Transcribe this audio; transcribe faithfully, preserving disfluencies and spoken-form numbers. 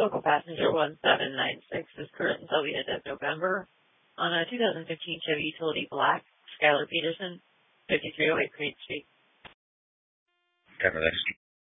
local passenger one seven nine six is current until the end of November on a two thousand fifteen Chevy Utility Black, Skylar Peterson, fifty-three oh eight Crane Street. Cover this.